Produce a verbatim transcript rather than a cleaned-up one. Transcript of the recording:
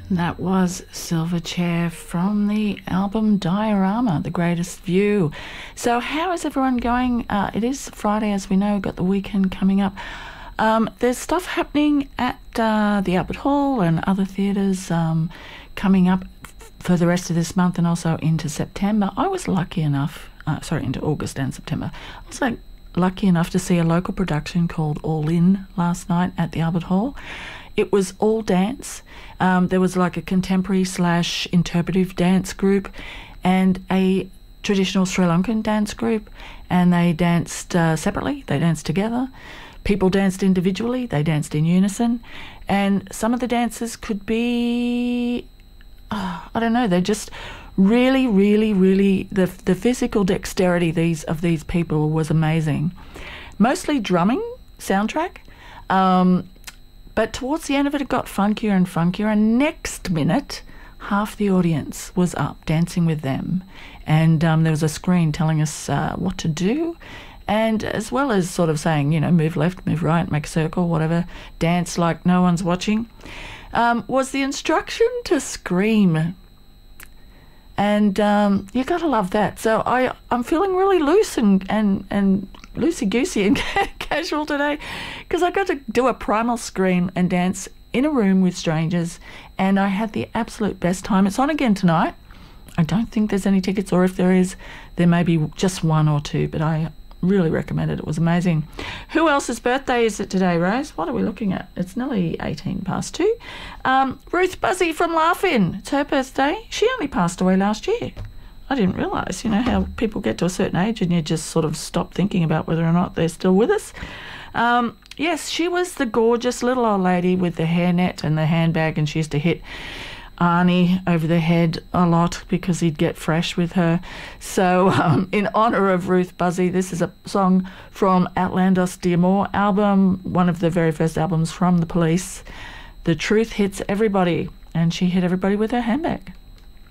That was Silverchair from the album Diorama, The Greatest View. So how is everyone going? Uh, it is Friday, as we know, we've got the weekend coming up. Um, there's stuff happening at uh, the Albert Hall and other theatres um, coming up f- for the rest of this month and also into September. I was lucky enough, uh, sorry, into August and September. I was like lucky enough to see a local production called All In last night at the Albert Hall. It was all dance. Um, there was like a contemporary slash interpretive dance group and a traditional Sri Lankan dance group, and they danced uh, separately, they danced together. People danced individually, they danced in unison, and some of the dances could be, oh, I don't know, they're just really, really, really, the the physical dexterity these of these people was amazing. Mostly drumming soundtrack, um, but towards the end of it, it got funkier and funkier, and next minute, half the audience was up dancing with them, and um, there was a screen telling us uh, what to do, and as well as sort of saying, you know, move left, move right, make a circle, whatever, dance like no one's watching, um, was the instruction to scream. And um, you got to love that. So I, I'm feeling really loose and, and, and loosey-goosey and casual today because I got to do a primal scream and dance in a room with strangers, and I had the absolute best time. It's on again tonight. I don't think there's any tickets, or if there is, there may be just one or two, but I really recommend it. It was amazing. Who else's birthday is it today, Rose? What are we looking at? It's nearly eighteen past two. Um, Ruth Buzzy from Laugh-In. It's her birthday. She only passed away last year. I didn't realise, you know, how people get to a certain age and you just sort of stop thinking about whether or not they're still with us. Um, yes, she was the gorgeous little old lady with the hairnet and the handbag, and she used to hit Arnie over the head a lot because he'd get fresh with her. So um, in honour of Ruth Buzzy, this is a song from Outlandos D'Amour album, one of the very first albums from The Police. The truth hits everybody, and she hit everybody with her handbag.